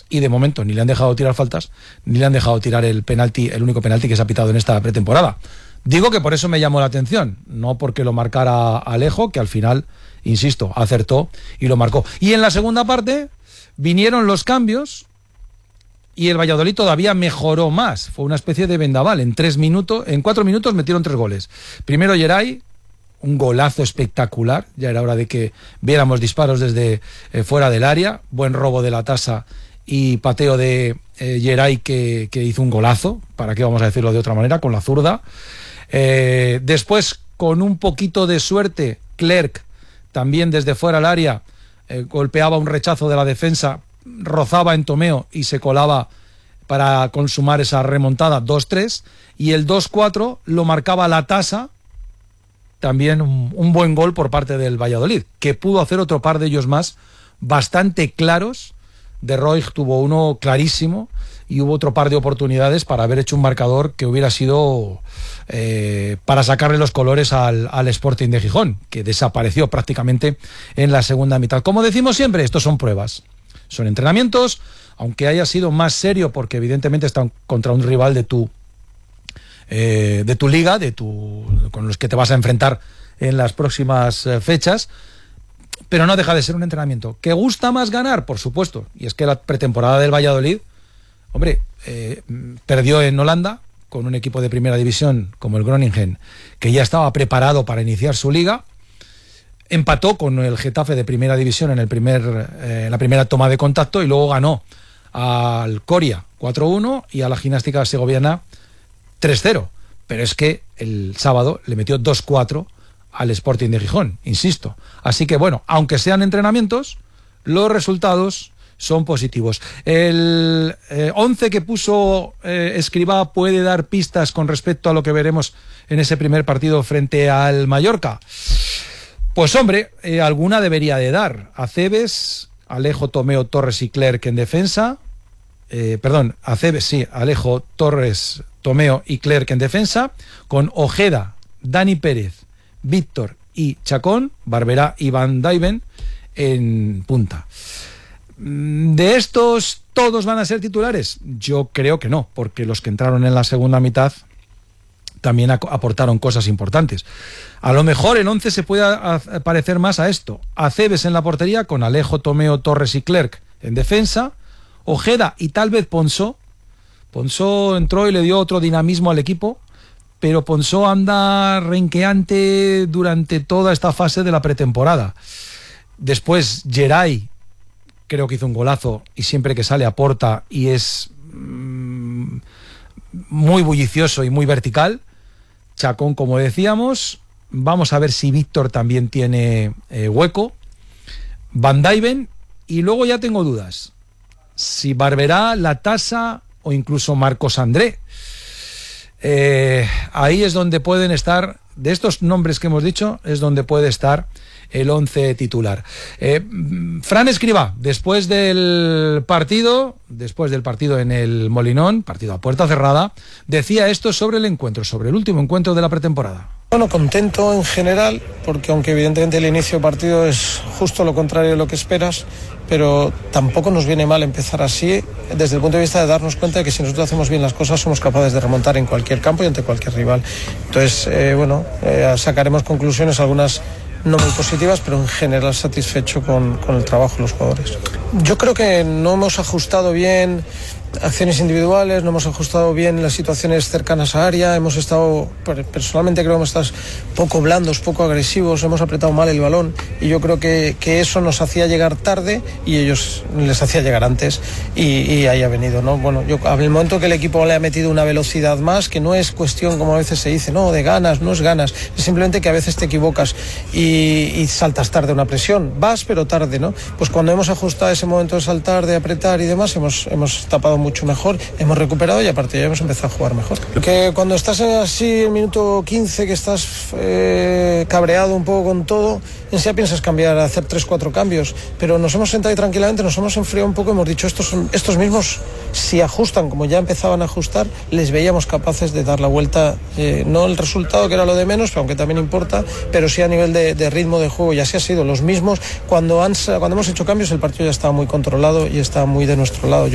y de momento ni le han dejado tirar faltas, ni le han dejado tirar el penalti, el único penalti que se ha pitado en esta pretemporada. Digo que por eso me llamó la atención, no porque lo marcara Alejo, que al final, insisto, acertó y lo marcó. Y en la segunda parte vinieron los cambios y el Valladolid todavía mejoró más. Fue una especie de vendaval. En 4 minutos metieron 3 goles. Primero Geray, un golazo espectacular. Ya era hora de que viéramos disparos desde fuera del área. Buen robo de la tasa y pateo de Geray que hizo un golazo. ¿Para qué vamos a decirlo de otra manera? Con la zurda. Después, con un poquito de suerte, Clerc, también desde fuera del área, golpeaba un rechazo de la defensa, rozaba en Tomeo y se colaba para consumar esa remontada 2-3, y el 2-4 lo marcaba la tasa, también un buen gol por parte del Valladolid, que pudo hacer otro par de ellos más bastante claros. De Roig tuvo uno clarísimo y hubo otro par de oportunidades para haber hecho un marcador que hubiera sido para sacarle los colores al Sporting de Gijón, que desapareció prácticamente en la segunda mitad. Como decimos siempre, estos son pruebas, son entrenamientos, aunque haya sido más serio porque evidentemente están contra un rival de tu liga, con los que te vas a enfrentar en las próximas fechas. Pero no deja de ser un entrenamiento. ¿Que gusta más ganar? Por supuesto. Y es que la pretemporada del Valladolid, hombre, perdió en Holanda con un equipo de primera división como el Groningen, que ya estaba preparado para iniciar su liga. Empató con el Getafe de primera división en la primera toma de contacto, y luego ganó al Coria 4-1 y a la Gimnástica Segoviana 3-0. Pero es que el sábado le metió 2-4 al Sporting de Gijón, insisto. Así que bueno, aunque sean entrenamientos, los resultados son positivos. El 11 que puso Escribá puede dar pistas con respecto a lo que veremos en ese primer partido frente al Mallorca. Pues hombre, alguna debería de dar. Aceves, Alejo, Tomeo, Torres y Clerc en defensa. Aceves, sí, Alejo, Torres, Tomeo y Clerc en defensa, con Ojeda, Dani Pérez, Víctor y Chacón, Barberá y Van Dijven en punta. ¿De estos todos van a ser titulares? Yo creo que no, porque los que entraron en la segunda mitad también aportaron cosas importantes. A lo mejor el 11 se puede parecer más a esto: Aceves en la portería con Alejo, Tomeo, Torres y Clerc en defensa, Ojeda y tal vez Ponsó. Ponsó entró y le dio otro dinamismo al equipo, pero Ponsó anda renqueante durante toda esta fase de la pretemporada. Después Geray, creo que hizo un golazo y siempre que sale aporta y es muy bullicioso y muy vertical. Chacón, como decíamos. Vamos a ver si Víctor también tiene hueco. Van Dijven, y luego ya tengo dudas si Barberá, La Tasa o incluso Marcos André. Ahí es donde pueden estar, de estos nombres que hemos dicho, es donde puede estar el 11 titular. Fran Escribá, después del partido en el Molinón, partido a puerta cerrada, decía esto sobre el encuentro, sobre el último encuentro de la pretemporada. Bueno, contento en general, porque aunque evidentemente el inicio del partido es justo lo contrario de lo que esperas, pero tampoco nos viene mal empezar así, desde el punto de vista de darnos cuenta de que si nosotros hacemos bien las cosas somos capaces de remontar en cualquier campo y ante cualquier rival. Entonces, sacaremos conclusiones, algunas no muy positivas, pero en general satisfecho con el trabajo de los jugadores. Yo creo que no hemos ajustado bien acciones individuales, no hemos ajustado bien las situaciones cercanas a área, hemos estado, personalmente creo que hemos estado poco blandos, poco agresivos, hemos apretado mal el balón, y yo creo que eso nos hacía llegar tarde y ellos les hacía llegar antes, y ahí ha venido, ¿no? Bueno, yo en el momento que el equipo le ha metido una velocidad más, que no es cuestión, como a veces se dice, no, de ganas, no es ganas, es simplemente que a veces te equivocas y saltas tarde una presión, vas pero tarde, ¿no? Pues cuando hemos ajustado ese momento de saltar, de apretar y demás, hemos tapado mucho mejor, hemos recuperado y a partir de ahí hemos empezado a jugar mejor. Que cuando estás así en minuto 15, que estás cabreado un poco con todo, enseguida piensas cambiar, hacer 3-4 cambios, pero nos hemos sentado ahí tranquilamente, nos hemos enfriado un poco y hemos dicho, estos mismos, si ajustan como ya empezaban a ajustar, les veíamos capaces de dar la vuelta, no el resultado que era lo de menos, aunque también importa, pero sí a nivel de ritmo de juego, y así ha sido. Los mismos, cuando hemos hecho cambios, el partido ya estaba muy controlado y está muy de nuestro lado.